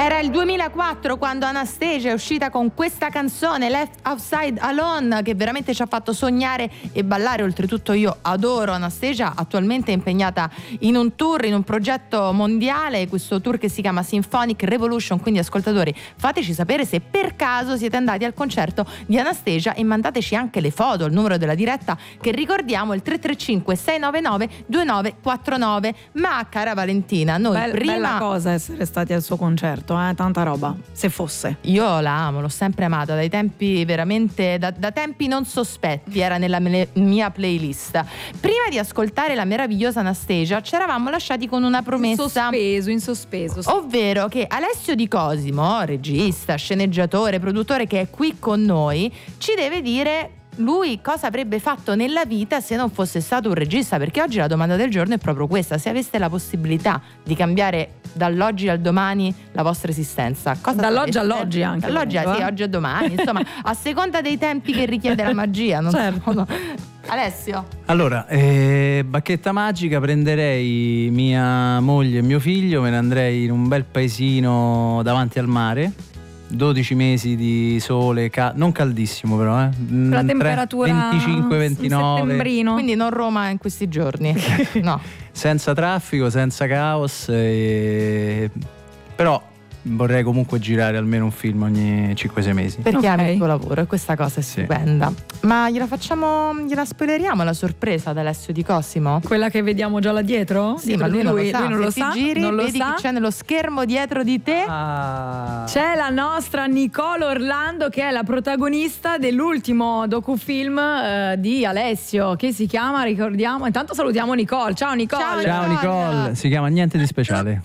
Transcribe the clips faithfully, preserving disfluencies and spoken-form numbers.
Era il duemilaquattro quando Anastasia è uscita con questa canzone Left Outside Alone, che veramente ci ha fatto sognare e ballare. Oltretutto io adoro Anastasia, attualmente è impegnata in un tour, in un progetto mondiale, questo tour che si chiama Symphonic Revolution. Quindi ascoltatori, fateci sapere se per caso siete andati al concerto di Anastasia e mandateci anche le foto, il numero della diretta che ricordiamo il tre tre cinque sei nove nove due nove quattro nove. Ma cara Valentina, noi Bella, prima bella cosa essere stati al suo concerto. Eh, tanta roba, se fosse. Io la amo, l'ho sempre amata dai tempi veramente da, da tempi non sospetti, era nella me- mia playlist. Prima di ascoltare la meravigliosa Anastasia ci eravamo lasciati con una promessa in sospeso, in sospeso sì. Ovvero che Alessio Di Cosimo, regista, sceneggiatore, produttore, che è qui con noi, ci deve dire lui cosa avrebbe fatto nella vita se non fosse stato un regista, perché oggi la domanda del giorno è proprio questa: se aveste la possibilità di cambiare dall'oggi al domani la vostra esistenza, cosa dall'oggi sareste? all'oggi anche dall'oggi volendo, sì, eh? oggi a domani, insomma a seconda dei tempi che richiede la magia, non certo. so. Alessio? Allora, eh, bacchetta magica, prenderei mia moglie e mio figlio, me ne andrei in un bel paesino davanti al mare, dodici mesi di sole, ca- non caldissimo però, eh. La temperatura venticinque ventinove, settembrino. Quindi non Roma in questi giorni. No. Senza traffico, senza caos, e... però vorrei comunque girare almeno un film ogni cinque sei mesi. Perché Okay. ami il tuo lavoro e questa cosa è Sì. stupenda. Ma gliela facciamo, gliela spoileriamo la sorpresa ad Alessio Di Cosimo? Quella che vediamo già là dietro? Sì, Dietro ma lui, di non lui, lo sa. lui non Se lo ti sa, giri, non lo vedi sa. chi c'è nello schermo dietro di te. Ah. C'è la nostra Nicole Orlando, che è la protagonista dell'ultimo docufilm eh, di Alessio, che si chiama, ricordiamo, intanto salutiamo Nicole. Ciao Nicole. Ciao, Ciao Nicole, si chiama Niente di speciale.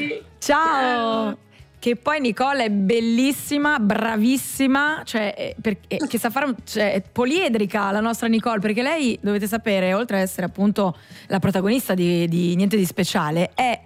Ciao. Che poi Nicole è bellissima, bravissima, cioè eh, per, eh, che sa fare un, cioè, è poliedrica la nostra Nicole, perché lei, dovete sapere, oltre ad essere appunto la protagonista di, di Niente di speciale, è